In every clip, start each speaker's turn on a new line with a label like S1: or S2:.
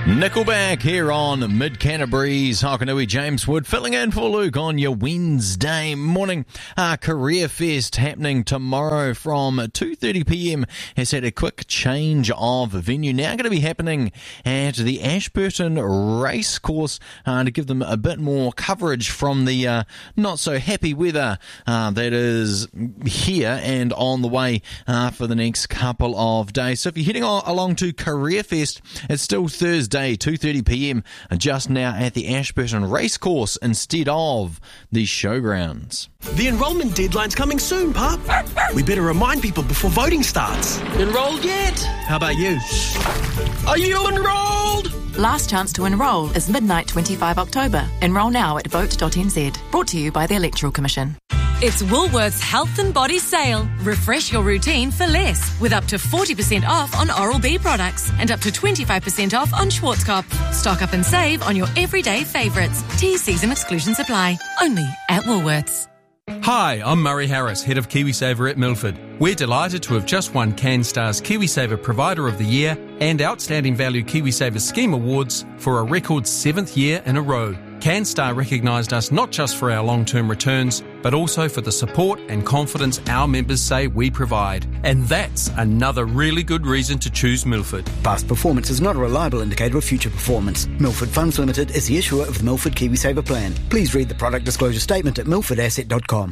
S1: Nickelback here on Mid-Canterbury's Hokanui. James Wood filling in for Luke on your Wednesday morning. Career Fest happening tomorrow from 2:30pm has had a quick change of venue. Now going to be happening at the Ashburton Racecourse to give them a bit more coverage from the not so happy weather that is here and on the way for the next couple of days. So if you're heading along to Career Fest, it's still Thursday, 2:30pm, just now at the Ashburton Racecourse instead of the Showgrounds.
S2: The enrolment deadline's coming soon, Pup. We better remind people before voting starts. Enrolled yet? How about you? Are you enrolled?
S3: Last chance to enrol is midnight 25 October. Enrol now at vote.nz. Brought to you by the Electoral Commission.
S4: It's Woolworths Health and Body Sale. Refresh your routine for less, with up to 40% off on Oral-B products and up to 25% off on Schwarzkopf. Stock up and save on your everyday favourites. T/Cs and exclusions apply. Only at Woolworths.
S5: Hi, I'm Murray Harris, Head of KiwiSaver at Milford. We're delighted to have just won CanStar's KiwiSaver Provider of the Year and Outstanding Value KiwiSaver Scheme Awards for a record 7th year in a row. CanStar recognised us not just for our long-term returns, but also for the support and confidence our members say we provide. And that's another really good reason to choose Milford.
S6: Past performance is not a reliable indicator of future performance. Milford Funds Limited is the issuer of the Milford KiwiSaver plan. Please read the product disclosure statement at milfordasset.com.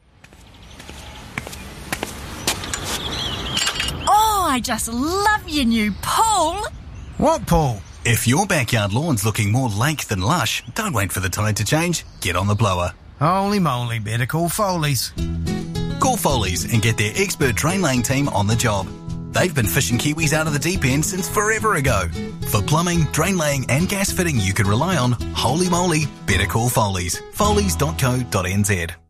S7: Oh, I just love your new pool.
S8: What pool?
S9: If your backyard lawn's looking more lake than lush, don't wait for the tide to change. Get on the blower.
S8: Holy moly, better call Foley's.
S9: Call Foley's and get their expert drain laying team on the job. They've been fishing Kiwis out of the deep end since forever ago. For plumbing, drain laying and gas fitting you can rely on, holy moly, better call Foley's. Foley's.co.nz.